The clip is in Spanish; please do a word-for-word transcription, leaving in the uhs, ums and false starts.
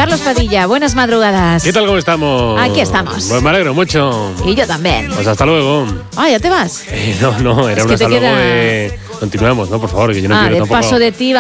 Carlos Padilla, buenas madrugadas. ¿Qué tal, cómo estamos? Aquí estamos. Pues me alegro mucho. Y yo también. Pues hasta luego. Ah, ¿ya te vas? Eh, no, no, era Es un que te hasta luego queda- de... Continuamos, ¿no? Por favor, que yo no Ah, quiero de tampoco... paso de ti